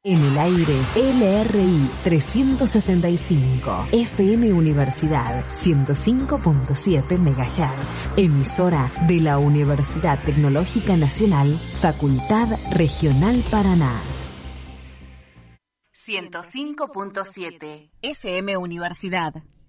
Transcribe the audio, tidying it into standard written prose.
En el aire, LRI 365, FM Universidad 105.7 MHz, emisora de la Universidad Tecnológica Nacional, Facultad Regional Paraná. 105.7, FM Universidad.